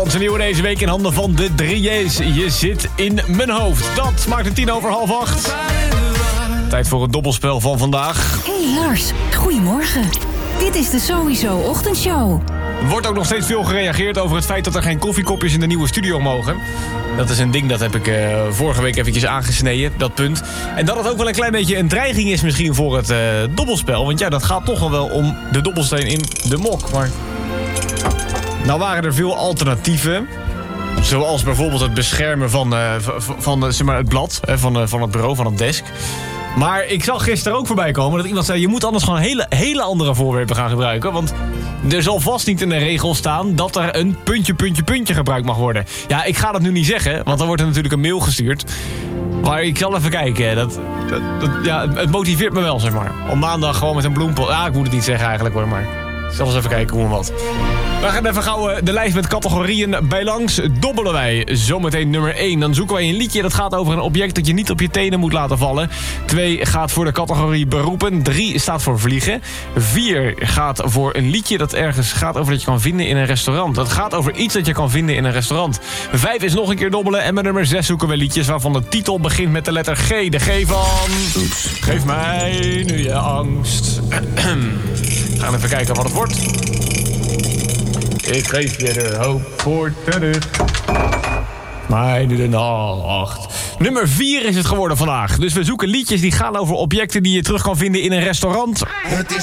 Onze nieuwe deze week in handen van de 3J's. Je zit in mijn hoofd. Dat maakt het 7:50. Tijd voor het dobbelspel van vandaag. Hey Lars, goedemorgen. Dit is de Sowieso Ochtendshow. Er wordt ook nog steeds veel gereageerd over het feit dat er geen koffiekopjes in de nieuwe studio mogen. Dat is een ding, dat heb ik vorige week eventjes aangesneden, dat punt. En dat het ook wel een klein beetje een dreiging is misschien voor het dobbelspel. Want ja, dat gaat toch wel om de dobbelsteen in de mok. Maar nou waren er veel alternatieven. Zoals bijvoorbeeld het beschermen van zeg maar het blad, van het bureau, van het desk. Maar ik zag gisteren ook voorbij komen dat iemand zei... je moet anders gewoon hele andere voorwerpen gaan gebruiken. Want er zal vast niet in de regel staan... dat er een puntje gebruikt mag worden. Ja, ik ga dat nu niet zeggen, want dan wordt er natuurlijk een mail gestuurd. Maar ik zal even kijken. Ja, het motiveert me wel, zeg maar. Om maandag gewoon met een bloempot... Ja, ik moet het niet zeggen eigenlijk hoor, maar... Ik zal eens even kijken hoe en wat. We gaan even gauw de lijst met categorieën bij langs. Dobbelen wij zometeen nummer 1. Dan zoeken wij een liedje dat gaat over een object dat je niet op je tenen moet laten vallen. 2 gaat voor de categorie beroepen. 3 staat voor vliegen. 4 gaat voor een liedje dat ergens gaat over dat je kan vinden in een restaurant. Dat gaat over iets dat je kan vinden in een restaurant. 5 is nog een keer dobbelen. En met nummer 6 zoeken we liedjes waarvan de titel begint met de letter G. De G van... Oeps. Geef mij nu je angst. We gaan even kijken wat het wordt. Ik geef je de hoop voor terug. Mij nu de nacht. Nummer 4 is het geworden vandaag. Dus we zoeken liedjes die gaan over objecten die je terug kan vinden in een restaurant.